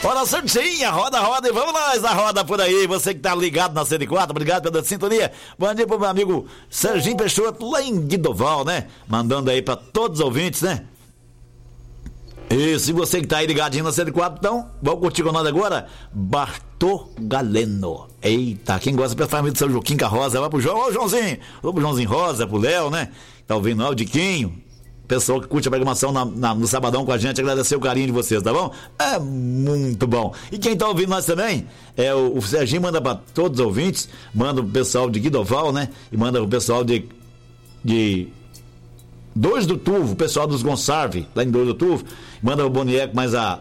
Hora certinha, roda e vamos nós na roda por aí. Você que tá ligado na 104, obrigado pela sintonia. Bom dia pro meu amigo Serginho Peixoto, lá em Guidoval, né? Mandando aí pra todos os ouvintes, né? E se você que tá aí ligadinho na 104, então, vamos curtir com nós agora, Bartô Galeno. Eita, quem gosta da família do São Joaquim Carroza, vai pro João, ô Joãozinho, pro Joãozinho Rosa, pro Léo, né? Tá ouvindo o Diquinho, pessoal que curte a programação no sabadão com a gente, agradecer o carinho de vocês, tá bom? É muito bom. E quem tá ouvindo nós também, o Serginho manda pra todos os ouvintes, manda pro pessoal de Guidoval, né? E manda pro pessoal de Dois do Turvo, o pessoal dos Gonçalves, lá em Dois do Turvo, manda o Bonieco, mais a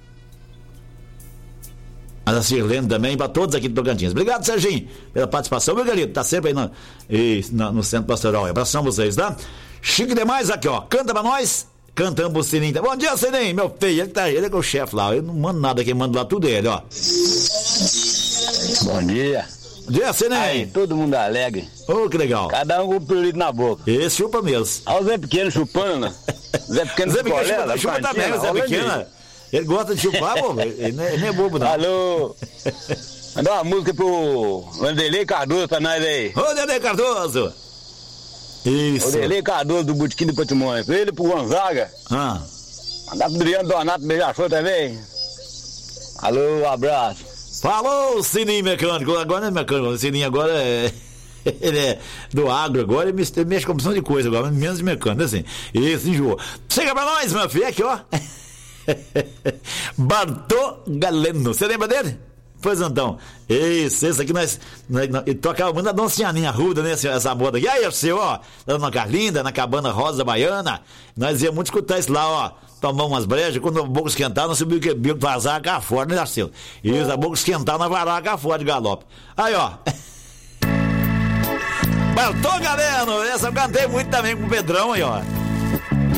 Sirlene também, para todos aqui do Tocantins. Obrigado, Serginho, pela participação, meu querido, tá sempre aí no Centro Pastoral. Abração vocês, tá? Chique demais aqui, ó, canta pra nós, cantamos o Sininho. Bom dia, Sininho, meu filho, ele é o chefe lá, eu não mando nada, quem manda lá tudo ele, ó. Bom dia. Dia, Sininho. Aí, todo mundo alegre. Oh, que legal. Cada um com o pirulito na boca. Esse chupa mesmo. Olha o Zé Pequeno chupando, né? Zé Pequeno chupa também, o Zé Pequeno. Ele gosta de chupar, pô, ele não é bobo, não. Alô, mandar uma música pro Vanderlei Cardoso pra nós aí. Ô, Vanderlei Cardoso. Isso. Vanderlei Cardoso do Botequim do Patrimônio. Pra ele, pro Gonzaga. Mandar pro Adriano Donato Beija-Flor também. Alô, abraço. Falou, Sininho mecânico. Agora não é mecânico, o Sininho agora ele é do agro agora, ele mexe com opção de coisa agora, menos de mecânico, assim. Isso, enjoou. Chega pra nós, meu filho, aqui, ó. Bartô Galeno, você lembra dele? Pois então, esse aqui nós tocava muito a Dona Cianinha Ruda, né, essa moda aqui. Aí, seu, ó, na Carlinda, na Cabana Rosa Baiana, nós íamos muito escutar isso lá, ó, tomar umas brejas, quando a boca esquentar, nós subimos o bico vazar cá fora, né, Narcelo? Isso, a boca esquentar, nós varar cá fora de galope. Aí, ó. Bartô Galeno, essa eu cantei muito também com o Pedrão aí, ó.